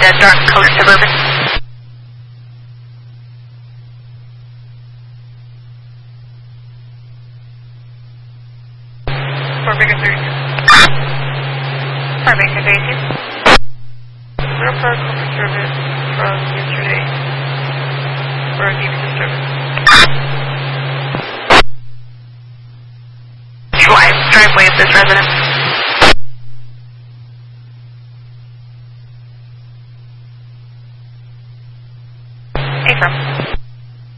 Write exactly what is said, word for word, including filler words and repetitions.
a dark colored Suburban. Fort Baker thirty-two. Fort Baker thirty-two. Zero five Cooper service from yesterday for a deep disturbance. Drive, driveway of this residence.